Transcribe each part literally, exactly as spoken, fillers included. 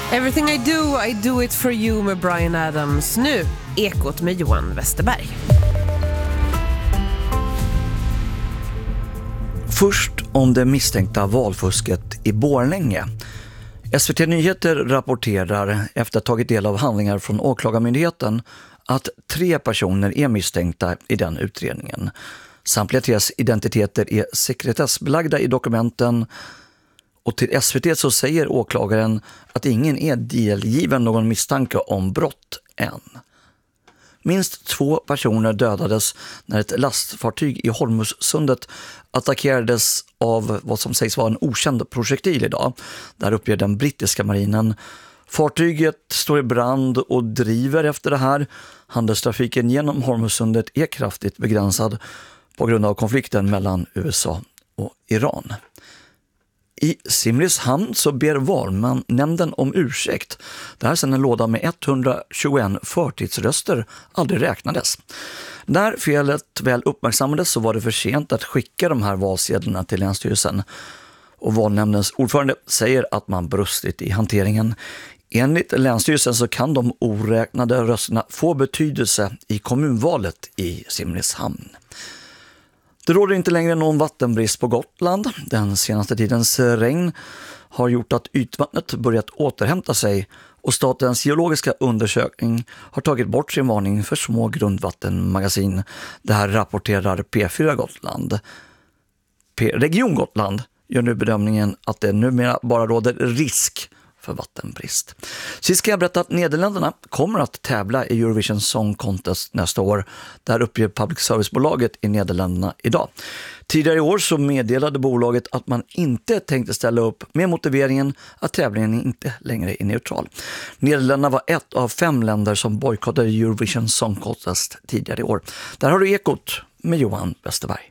Everything I do, I do it for you med Bryan Adams. Nu, Ekot med Johan Westerberg. Först om det misstänkta valfusket i Borlänge. S V T Nyheter rapporterar efter att ha tagit del av handlingar från åklagarmyndigheten att tre personer är misstänkta i den utredningen. Samtliga tres identiteter är sekretessbelagda i dokumenten. Och till S V T så säger åklagaren att ingen är delgiven någon misstanke om brott än. Minst två personer dödades när ett lastfartyg i Hormuzsundet attackerades av vad som sägs vara en okänd projektil idag. Där uppger den brittiska marinen. Fartyget står i brand och driver efter det här. Handelstrafiken genom Hormuzsundet är kraftigt begränsad på grund av konflikten mellan U S A och Iran. I Simrishamn så ber valnämnden om ursäkt. Det här sedan en låda med etthundratjugoett förtidsröster aldrig räknades. När felet väl uppmärksammades så var det för sent att skicka de här valsedlarna till Länsstyrelsen. Och valnämndens ordförande säger att man brustit i hanteringen. Enligt Länsstyrelsen så kan de oräknade rösterna få betydelse i kommunvalet i Simrishamn. Det råder inte längre någon vattenbrist på Gotland. Den senaste tidens regn har gjort att ytvattnet börjat återhämta sig och Statens geologiska undersökning har tagit bort sin varning för små grundvattenmagasin. Det här rapporterar P fyra Gotland. P- Region Gotland gör nu bedömningen att det numera bara råder risk för vattenbrist. Sist ska jag berätta att Nederländerna kommer att tävla i Eurovision Song Contest nästa år. Där uppger public service-bolaget i Nederländerna idag. Tidigare i år så meddelade bolaget att man inte tänkte ställa upp med motiveringen att tävlingen inte längre är neutral. Nederländerna var ett av fem länder som bojkottade Eurovision Song Contest tidigare i år. Där har du Ekot med Johan Westerberg.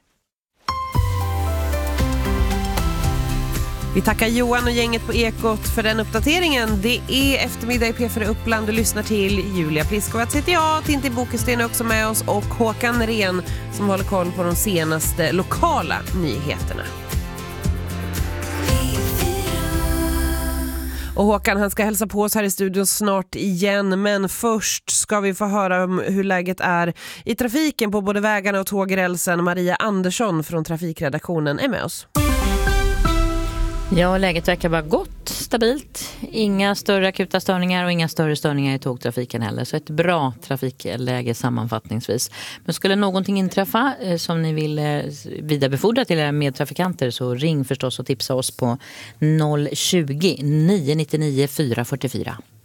Vi tackar Johan och gänget på Ekot för den uppdateringen. Det är eftermiddag i P fyra Uppland och lyssnar till Julia Pliskowatz heter jag. Tintin Bokesten är också med oss och Håkan Ren som håller koll på de senaste lokala nyheterna. Och Håkan, han ska hälsa på oss här i studion snart igen, men först ska vi få höra om hur läget är i trafiken på både vägarna och tågrälsen. Maria Andersson från trafikredaktionen är med oss. Ja, läget verkar vara gott, stabilt. Inga större akuta störningar och inga större störningar i tågtrafiken heller. Så ett bra trafikläge sammanfattningsvis. Men skulle någonting inträffa eh, som ni vill eh, vidarebefordra till era medtrafikanter så ring förstås och tipsa oss på noll tjugo, nio nio nio, fyra fyra fyra.